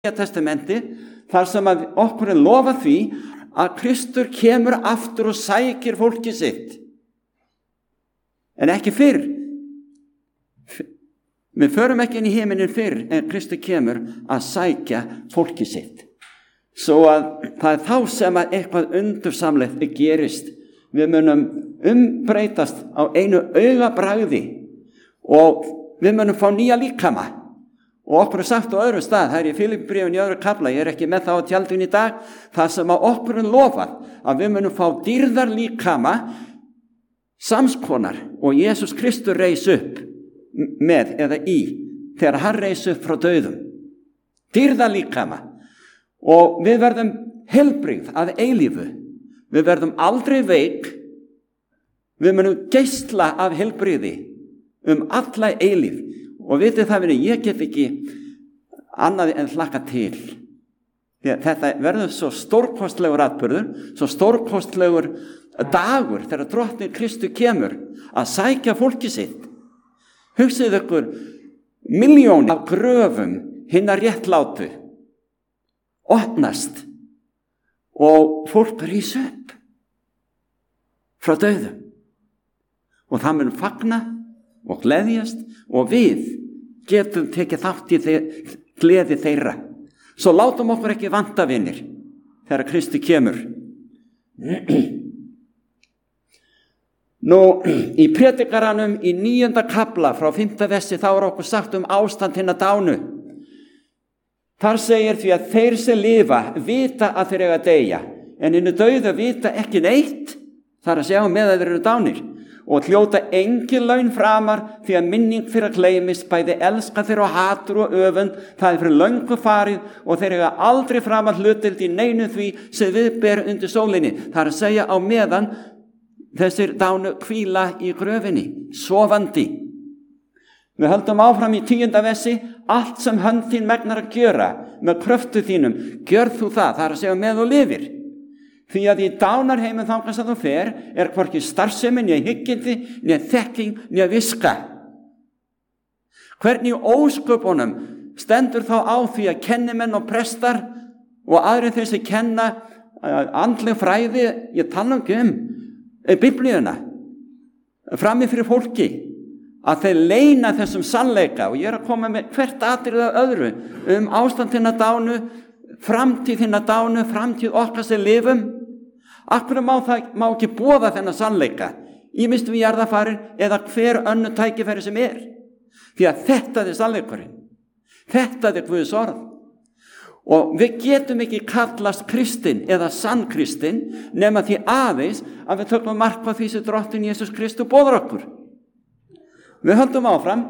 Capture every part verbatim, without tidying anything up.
testamenti þar sem að okkur er lofa því að Kristur kemur aftur og sækir fólkið sitt. En ekki fyrr. Við förum ekki inn í himinin fyrr en Kristur kemur að sækja fólkið sitt. Svo að það er þá sem að eitthvað undursamlegt gerist. Við munum umbreytast á einu augabragði og við munum fá nýja líkama. Og okkur er sagt á öðrum stað, það er í Filippibréfinu í öðru kafla, ég er ekki með það á tjaldinu í dag, það sem að okkur er lofað að við munum fá dýrðar líkama samskonar og Jesús Kristur reis upp með eða í þegar hann reis upp frá dauðum. Dýrðar líkama og við verðum heilbrigð að eilífu. Við verðum aldrei veik, við munum geisla af heilbrigði um alla eilíf. Og vitið það verið, ég get ekki annað en hlakka til. Þetta verður svo stórkostlegur atburður, svo stórkostlegur dagur þegar drottning Kristur kemur að sækja fólkið sitt. Hugsið ykkur miljónir af gröfum hinna réttlátu opnast og fólk rís upp frá dauðum. Og það mun fagna og gleðjast og við getum tekið þátt í þeir, gleði þeirra. Svo látum okkur ekki vanta vinir þegar Kristi kemur. Nú, í predikaranum í níunda kafla frá fimmta versi þá er okkur sagt um ástand hinna dánu. Þar segir því að þeir sem lifa vita að þeir eiga að deyja, en hinna dauðu vita ekki neitt, þar að segja með að þeir eru dánir. Og hljóta engin laun framar því að minning fyrir að gleymist, bæði elska þeir og hatur og öfund, það er fyrir löngu farið og þeir eiga aldrei framar hlutdeild í neinu því sem við ber undir sólinni. Það er að segja á meðan þessir dánu hvíla í gröfinni, sofandi. Við höldum áfram í tíunda versi, allt sem hönd þín megnar að gjöra með kröftu þínum, gjör þú það, það er að segja með og lifir. Því að í dánarheimum þangað sem þú fer er hvorki starfsemi, né hyggindi, né þekking, né viska. Hvernig ósköpunum stendur þá á því að kennimenn og prestar og aðrir þeir sem kenna andleg fræði, ég tala ekki um Biblíuna, frammi fyrir fólki, að þeir leyna þessum sannleika og ég er að koma með hvert atriði af öðru um ástandina dánu, framtíðina dánu, framtíð okkar sem lifum. Akkur má það má ekki boða þennan sannleika, ýmist við jarðafarir eða hver önnu tækifæri sem er. Því að þetta er sannleikurinn. Þetta er Guðs orð. Og við getum ekki kallast kristinn eða sann kristinn nema því aðeins að við tökum mark á því sem drottinn Jesús Kristur boðar okkur. Við höldum áfram.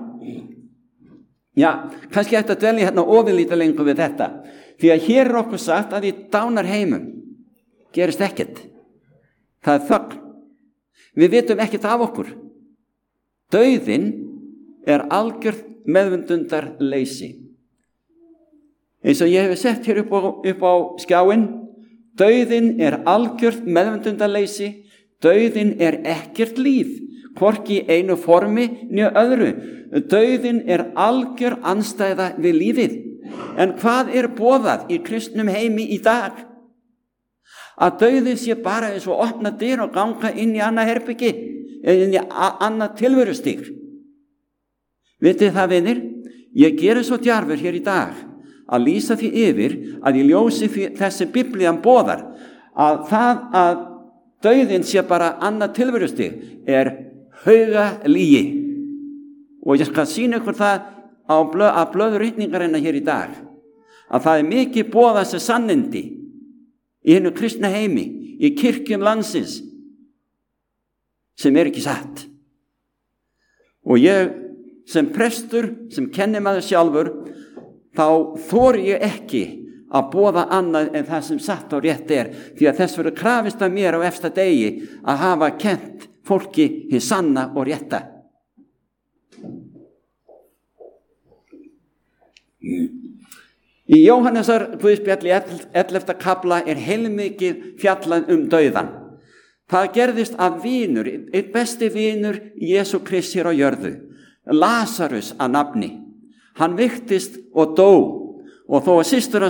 Já, kannski ætti að dvelja hérna ofurlítið lengur við þetta. Því að hér er okkur sagt að í dánarheimum gerist ekkert. Það er þögn. Við vitum ekkert af okkur. Dauðinn er algjört meðvundundarleysi. Eins og ég hef sett hér upp á, upp á skjáin, dauðinn er algjört meðvundundarleysi, dauðinn er ekkert líf, hvorki í einu formi né öðru. Dauðinn er algjör andstæða við lífið. En hvað er boðað í kristnum heimi í dag? Að dauðinn sé bara eins og opna dyr og ganga inn í annað herbyggi, inn í annað tilverustig. Vitið það, vinir? Ég gerir svo djarfur hér í dag að lýsa því yfir að ég ljósi þessi Biblían boðar að það að dauðinn sé bara annað tilverustig er hauga lygi. Og ég skal sýna ykkur það á blöð, að blöður ritningarinnar hér í dag að það er mikið boðað sem sannindi í hennu kristna heimi, í kirkjum landsins sem er ekki satt. Og ég sem prestur, sem kennir maður sjálfur, þá þori ég ekki að boða annað en það sem satt og rétt er, því að þess verður krafist af mér á efsta degi að hafa kennt fólki hið sanna og rétta. Í Jóhannesar Guðspjalli ellefta kafla er heilmikið fjallað um dauðan. Það gerðist að vinur, einn besti vinur Jesú Krists hér á jörðu, Lazarus að nafni. Hann veiktist og dó og þó að systur hans